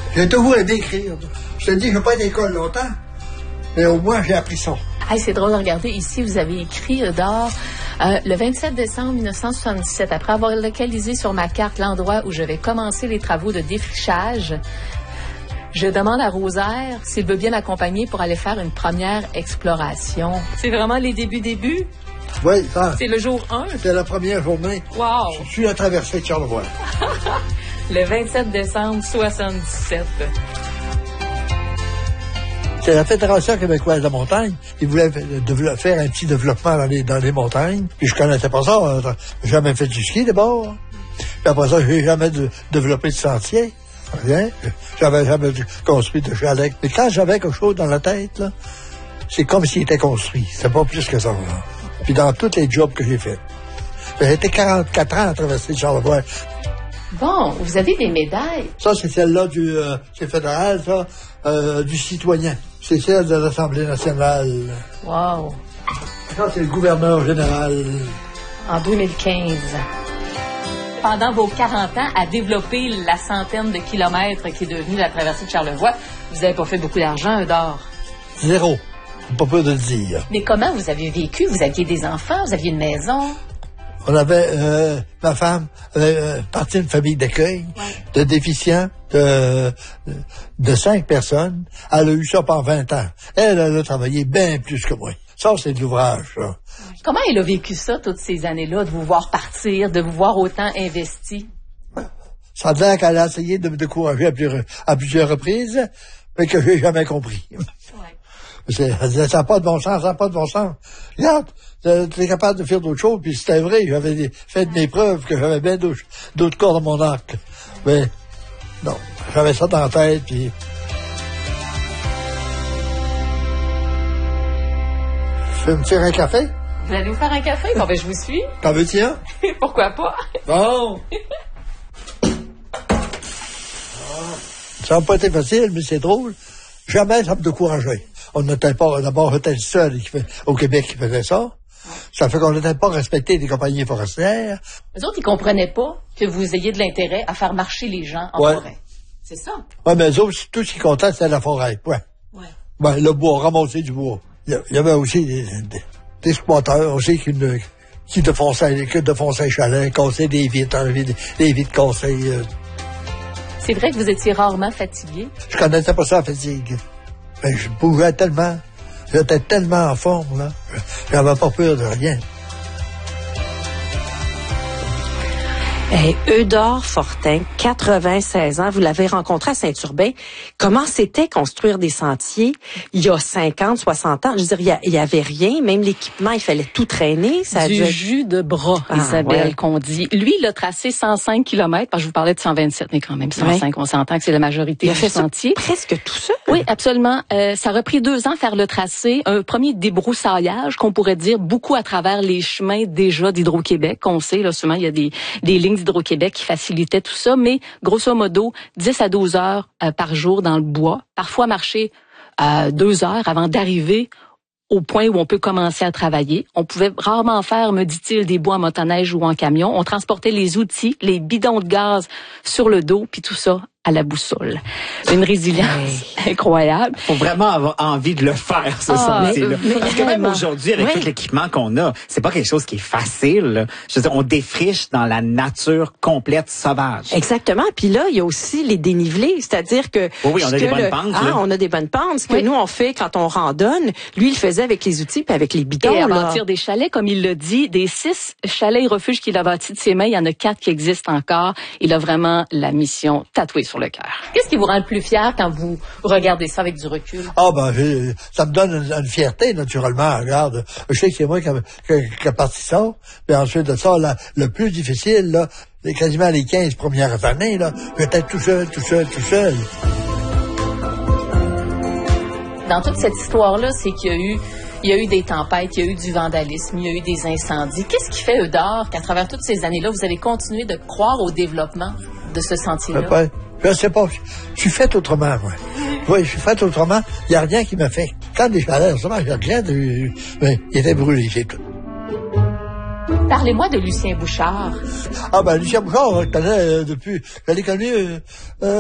J'ai toujours aimé écrire. Je te dis, je n'ai pas été à l'école longtemps, mais au moins j'ai appris ça. Hey, c'est drôle de regarder. Ici, vous avez écrit, Eudore, le 27 décembre 1977, après avoir localisé sur ma carte l'endroit où je vais commencer les travaux de défrichage, je demande à Rosaire s'il veut bien m'accompagner pour aller faire une première exploration. C'est vraiment les débuts? Oui, ça. C'est le jour 1? C'est la première journée. Wow! Je suis à traverser de Charlevoix. Le 27 décembre 77. C'est la Fédération québécoise de la montagne. Ils voulaient faire un petit développement dans les montagnes. Puis je connaissais pas ça. J'ai jamais fait du ski d'abord. Puis après ça, j'ai jamais développé de sentier. Rien. J'avais jamais construit de chalet. Mais quand j'avais quelque chose dans la tête, là, c'est comme s'il était construit. C'est pas plus que ça. Là. Puis dans tous les jobs que j'ai faits. J'ai été 44 ans à traverser Charlevoix. Bon, vous avez des médailles. Ça, c'est celle-là c'est fédéral, ça, du citoyen. C'est celle de l'Assemblée nationale. Wow. Ça, c'est le gouverneur général. En 2015. Pendant vos 40 ans, à développer la centaine de kilomètres qui est devenue la traversée de Charlevoix, vous n'avez pas fait beaucoup d'argent, Eudore? 0. Pas peur de le dire. Mais comment vous avez vécu? Vous aviez des enfants? Vous aviez une maison? On avait, ma femme avait parti d'une famille d'accueil, de déficients, de 5 personnes. Elle a eu ça pendant 20 ans. Elle a travaillé bien plus que moi. Ça, c'est de l'ouvrage, ça. Comment elle a vécu ça, toutes ces années-là, de vous voir partir, de vous voir autant investi? Ça a l'air qu'elle a essayé de me décourager à plusieurs reprises, mais que j'ai jamais compris. Ça n'a pas de bon sens, ça n'a pas de bon sens. Regarde, tu es capable de faire d'autres choses, puis c'était vrai, j'avais fait mes preuves que j'avais bien d'autres corps dans mon arc. Mais, non, j'avais ça dans la tête, puis... Je vais me faire un café? Vous allez vous faire un café? Bon, ben, je vous suis. T'en veux-tu un? Pourquoi pas? Bon! Ça n'a pas été facile, mais c'est drôle. Jamais ça me décourageait. On n'était pas, d'abord, j'étais le seul au Québec qui faisait ça. Ça fait qu'on n'était pas respecté des compagnies forestières. Les autres, ils comprenaient pas que vous ayez de l'intérêt à faire marcher les gens en forêt. C'est ça? Oui, mais eux autres, tout ce qui comptait, c'était la forêt. Ouais. Ben, le bois, ramasser du bois. Il y avait aussi des squatteurs aussi qui défonçaient les chalets, cassaient des vitres, des vitres cassées. C'est vrai que vous étiez rarement fatigué? Je connaissais pas ça, la fatigue. Ben, je bougeais tellement. J'étais tellement en forme, là. J'avais pas peur de rien. Eudore Fortin, 96 ans, vous l'avez rencontré à Saint-Urbain. Comment c'était construire des sentiers il y a 50, 60 ans? Je veux dire, il y avait rien, même l'équipement, il fallait tout traîner. Ça du jus de bras, Isabelle, qu'on dit. Lui, il a tracé 105 km, parce que je vous parlais de 127, mais quand même 105, on s'entend que c'est la majorité du sentier. Presque tout ça. Oui, absolument. Ça a pris 2 ans faire le tracé. Un premier débroussaillage, qu'on pourrait dire, beaucoup à travers les chemins déjà d'Hydro-Québec, qu'on sait, là, souvent, il y a des lignes d'Hydro-Québec qui facilitait tout ça, mais grosso modo, 10 à 12 heures par jour dans le bois, parfois marcher 2 heures avant d'arriver au point où on peut commencer à travailler. On pouvait rarement faire, me dit-il, des bois en motoneige ou en camion. On transportait les outils, les bidons de gaz sur le dos, puis tout ça à la boussole. Une résilience incroyable. Faut vraiment avoir envie de le faire, ce sentier-là. Parce que même aujourd'hui, avec tout l'équipement qu'on a, c'est pas quelque chose qui est facile. Je veux dire, on défriche dans la nature complète, sauvage. Exactement. Puis là, il y a aussi les dénivelés, c'est-à-dire que... Oui, on a des bonnes pentes. On a des bonnes pentes. Ce que nous, on fait quand on randonne, lui, il le faisait avec les outils puis avec les bidons. Et à bâtir des chalets, comme il l'a dit, des 6 chalets et refuges qu'il a bâtis de ses mains, il y en a 4 qui existent encore. Il a vraiment la mission tatouée sur le cœur. Qu'est-ce qui vous rend le plus fier quand vous regardez ça avec du recul? Ah, ben, ça me donne une fierté, naturellement. Regarde, je sais que c'est moi qui a parti ça. Puis ensuite de ça, là, le plus difficile, là, quasiment les 15 premières années, là, j'étais tout seul. Dans toute cette histoire-là, c'est qu'il y a eu des tempêtes, il y a eu du vandalisme, il y a eu des incendies. Qu'est-ce qui fait, Eudore, qu'à travers toutes ces années-là, vous avez continué de croire au développement de ce sentier-là? Je sais pas. Je suis fait autrement, moi. Oui, je suis fait autrement. Il n'y a rien qui m'a fait. Quand des chalets, je regrette, il était brûlé, c'est tout. Parlez-moi de Lucien Bouchard. Ah, ben, Lucien Bouchard, je l'ai connu